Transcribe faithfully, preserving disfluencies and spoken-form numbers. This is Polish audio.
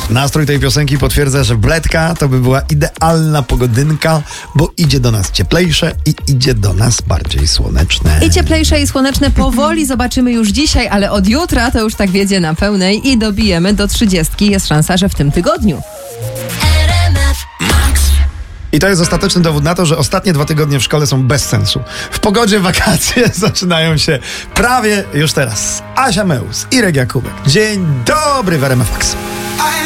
Nastrój tej piosenki potwierdza, że Bledka to by była idealna pogodynka, bo idzie do nas cieplejsze i idzie do nas bardziej słoneczne. I cieplejsze i słoneczne powoli zobaczymy już dzisiaj, ale od jutra to już tak wiedzie na pełnej i dobijemy do trzydziestki. Jest szansa, że w tym tygodniu. I to jest ostateczny dowód na to, że ostatnie dwa tygodnie w szkole są bez sensu. W pogodzie wakacje zaczynają się prawie już teraz. Asia Meus, Irek Jakubek. Dzień dobry w R M F Max.